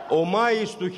Ο Μάης του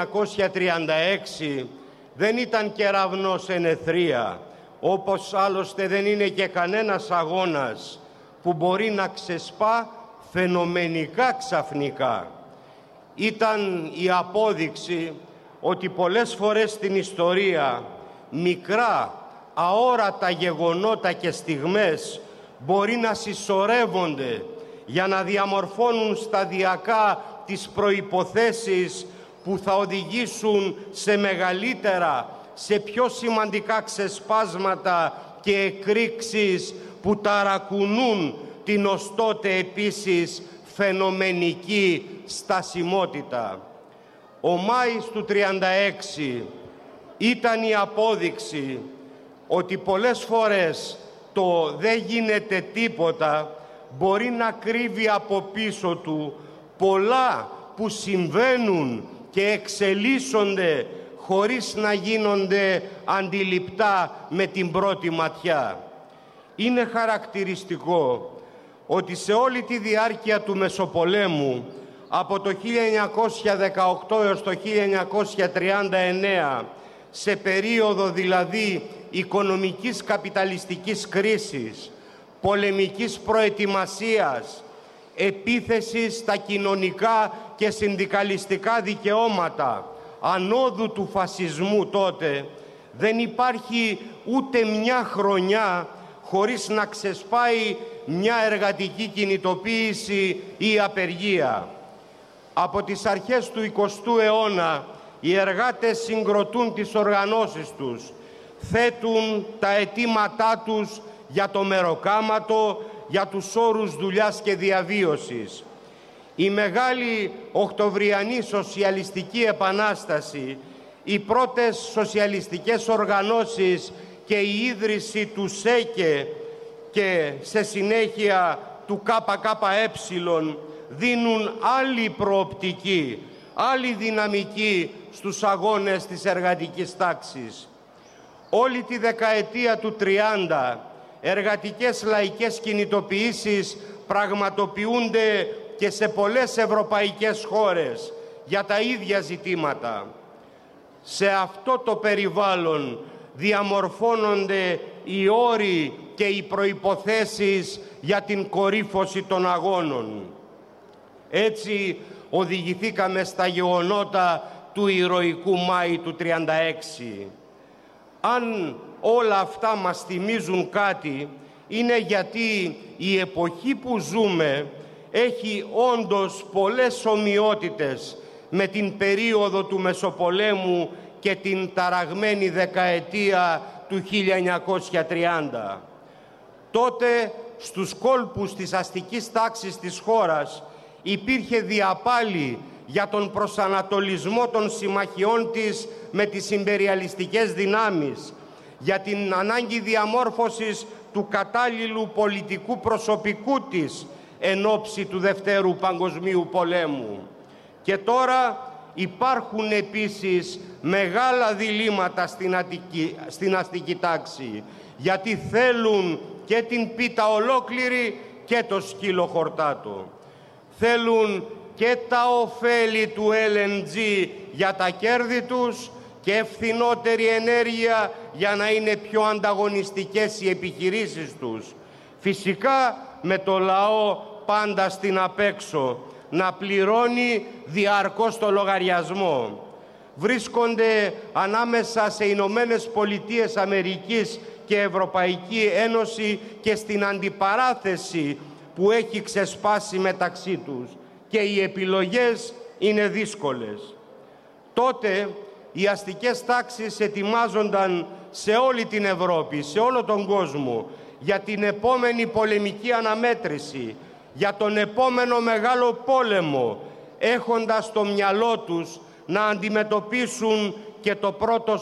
1936 δεν ήταν κεραυνός εν αιθρία, όπως άλλωστε δεν είναι και κανένας αγώνας που μπορεί να ξεσπά φαινομενικά ξαφνικά. Ήταν η απόδειξη ότι πολλές φορές στην ιστορία μικρά, αόρατα γεγονότα και στιγμές μπορεί να συσσωρεύονται για να διαμορφώνουν σταδιακά τις προϋποθέσεις που θα οδηγήσουν σε μεγαλύτερα, σε πιο σημαντικά ξεσπάσματα και εκρήξεις που ταρακουνούν την ως τότε επίσης φαινομενική στασιμότητα. Ο Μάης του 1936 ήταν η απόδειξη ότι πολλές φορές το «δεν γίνεται τίποτα» μπορεί να κρύβει από πίσω του πολλά που συμβαίνουν και εξελίσσονται χωρίς να γίνονται αντιληπτά με την πρώτη ματιά. Είναι χαρακτηριστικό ότι σε όλη τη διάρκεια του Μεσοπολέμου, από το 1918 έως το 1939, σε περίοδο δηλαδή οικονομικής καπιταλιστικής κρίσης, πολεμικής προετοιμασίας, επίθεσης στα κοινωνικά και συνδικαλιστικά δικαιώματα, ανόδου του φασισμού τότε, δεν υπάρχει ούτε μια χρονιά χωρίς να ξεσπάει μια εργατική κινητοποίηση ή απεργία. Από τις αρχές του 20ου αιώνα οι εργάτες συγκροτούν τις οργανώσεις τους, θέτουν τα αιτήματά τους για το μεροκάματο, για τους όρους δουλειάς και διαβίωσης. Η μεγάλη Οκτωβριανή Σοσιαλιστική Επανάσταση, οι πρώτες σοσιαλιστικές οργανώσεις και η ίδρυση του ΣΕΚΕ και σε συνέχεια του ΚΚΕ δίνουν άλλη προοπτική, άλλη δυναμική στους αγώνες της εργατικής τάξης. Όλη τη δεκαετία του 30 εργατικές λαϊκές κινητοποιήσεις πραγματοποιούνται και σε πολλές ευρωπαϊκές χώρες για τα ίδια ζητήματα. Σε αυτό το περιβάλλον διαμορφώνονται οι όροι και οι προϋποθέσεις για την κορύφωση των αγώνων. Έτσι οδηγηθήκαμε στα γεγονότα του ηρωικού Μάη του 1936. Αν όλα αυτά μας θυμίζουν κάτι, είναι γιατί η εποχή που ζούμε έχει όντως πολλές ομοιότητες με την περίοδο του Μεσοπολέμου και την ταραγμένη δεκαετία του 1930. Τότε στους κόλπους της αστικής τάξης της χώρας υπήρχε διαπάλη για τον προσανατολισμό των συμμαχιών της με τις ιμπεριαλιστικές δυνάμεις, για την ανάγκη διαμόρφωσης του κατάλληλου πολιτικού προσωπικού της εν ώψη του Δευτέρου Παγκοσμίου Πολέμου. Και τώρα υπάρχουν επίσης μεγάλα διλήμματα στην αστική τάξη, γιατί θέλουν και την πίτα ολόκληρη και το σκύλο χορτάτο. Θέλουν και τα ωφέλη του LNG για τα κέρδη τους και φθηνότερη ενέργεια για να είναι πιο ανταγωνιστικές οι επιχειρήσεις τους. Φυσικά με το λαό πάντα στην απέξω να πληρώνει διαρκώς το λογαριασμό. Βρίσκονται ανάμεσα σε Ηνωμένες Πολιτείες Αμερικής και Ευρωπαϊκή Ένωση και στην αντιπαράθεση που έχει ξεσπάσει μεταξύ τους και οι επιλογές είναι δύσκολες. Τότε οι αστικές τάξεις ετοιμάζονταν σε όλη την Ευρώπη, σε όλο τον κόσμο, για την επόμενη πολεμική αναμέτρηση, για τον επόμενο μεγάλο πόλεμο, έχοντας στο μυαλό τους να αντιμετωπίσουν και το πρώτο